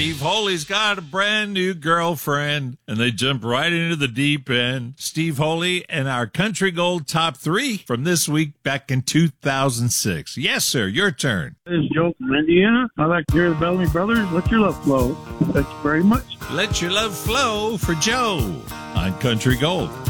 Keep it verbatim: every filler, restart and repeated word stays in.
Steve Holy's got a brand new girlfriend, and they jump right into the deep end. Steve Holy and our Country Gold top three from this week back in two thousand six. Yes, sir, your turn. This is Joe from Indiana. I like to hear the Bellamy Brothers. Let your love flow. Thank you very much. Let your love flow for Joe on Country Gold.